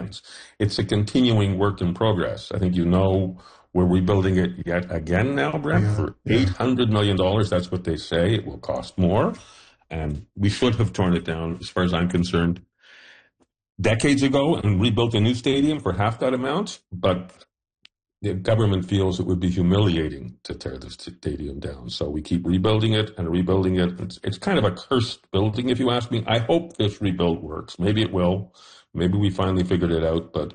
It's a continuing work in progress. I think we're rebuilding it yet again now, Brent, for $800 million. That's what they say. It will cost more. And we should have torn it down, as far as I'm concerned, decades ago and rebuilt a new stadium for half that amount. But the government feels it would be humiliating to tear the stadium down. So we keep rebuilding it and rebuilding it. It's kind of a cursed building, if you ask me. I hope this rebuild works. Maybe it will. Maybe we finally figured it out. But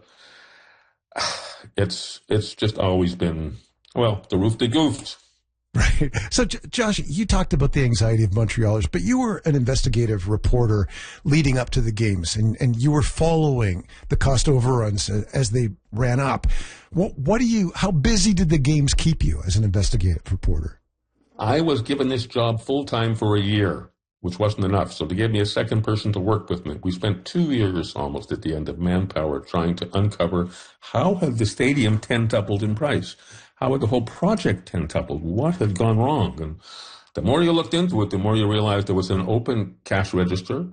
it's just always been, well, the roof that goofed. Right. So, Josh, you talked about the anxiety of Montrealers, but you were an investigative reporter leading up to the games, and you were following the cost overruns as they ran up. How busy did the games keep you as an investigative reporter? I was given this job full-time for a year, which wasn't enough. So they gave me a second person to work with me. We spent 2 years almost at the end of manpower trying to uncover how had the stadium tentupled in price. How had the whole project tentupled? What had gone wrong? And the more you looked into it, the more you realized there was an open cash register,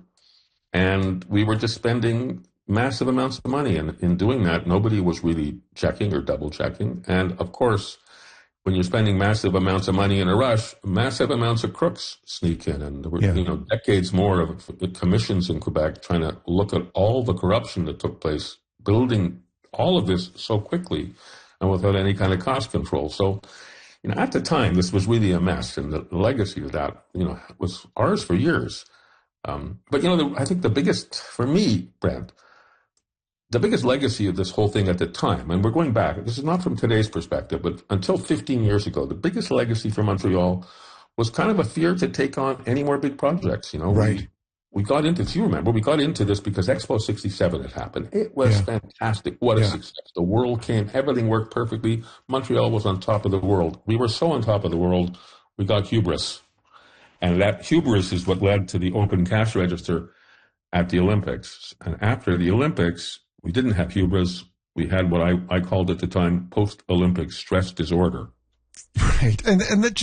and we were just spending massive amounts of money. And in doing that, nobody was really checking or double checking. And of course, when you're spending massive amounts of money in a rush, massive amounts of crooks sneak in. And there were decades more of commissions in Quebec trying to look at all the corruption that took place, building all of this so quickly and without any kind of cost control. So, at the time, this was really a mess, and the legacy of that, was ours for years. But, I think the biggest, for me, Brent, the biggest legacy of this whole thing at the time, and we're going back, this is not from today's perspective, but until 15 years ago, the biggest legacy for Montreal was kind of a fear to take on any more big projects, Right. We got into, if you remember, we got into this because Expo 67 had happened. It was fantastic. What a success. The world came, everything worked perfectly. Montreal was on top of the world. We were so on top of the world, we got hubris. And that hubris is what led to the open cash register at the Olympics. And after the Olympics, we didn't have hubris. We had what I called at the time post-Olympic stress disorder. Right. And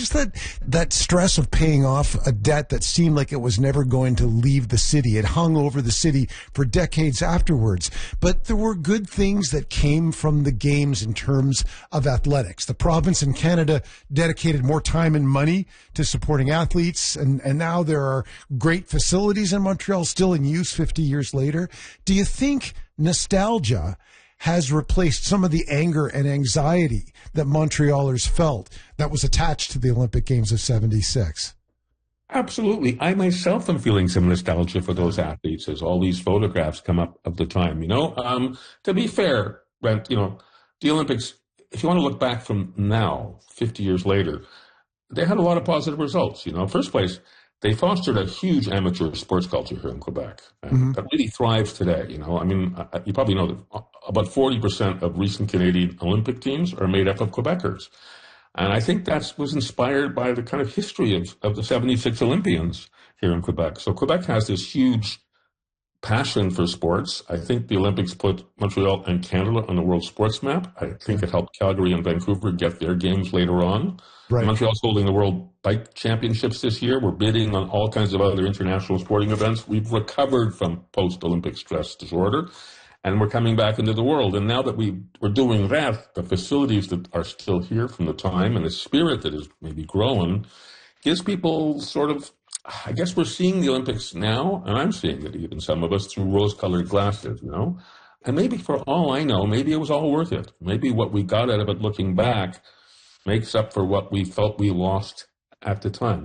that stress of paying off a debt that seemed like it was never going to leave the city. It hung over the city for decades afterwards. But there were good things that came from the games in terms of athletics. The province in Canada dedicated more time and money to supporting athletes. And now there are great facilities in Montreal still in use 50 years later. Do you think nostalgia has replaced some of the anger and anxiety that Montrealers felt that was attached to the Olympic Games of 76? Absolutely. I myself am feeling some nostalgia for those athletes as all these photographs come up of the time, To be fair, Brent, the Olympics, if you want to look back from now, 50 years later, they had a lot of positive results. First place, they fostered a huge amateur sports culture here in Quebec that really thrives today. You probably know that about 40% of recent Canadian Olympic teams are made up of Quebecers. And I think that was inspired by the kind of history of the 76 Olympians here in Quebec. So Quebec has this huge passion for sports. I think the Olympics put Montreal and Canada on the world sports map. I think it helped Calgary and Vancouver get their games later on. Right. Montreal's holding the World Bike Championships this year. We're bidding on all kinds of other international sporting events. We've recovered from post-Olympic stress disorder, and we're coming back into the world. And now that we're doing that, the facilities that are still here from the time and the spirit that is maybe growing gives people sort of, I guess we're seeing the Olympics now, and I'm seeing it, even some of us, through rose-colored glasses, And maybe for all I know, maybe it was all worth it. Maybe what we got out of it looking back makes up for what we felt we lost at the time.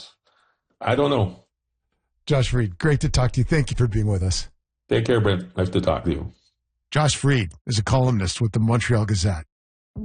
I don't know. Josh Freed, great to talk to you. Thank you for being with us. Take care, Brent. Nice to talk to you. Josh Freed is a columnist with the Montreal Gazette.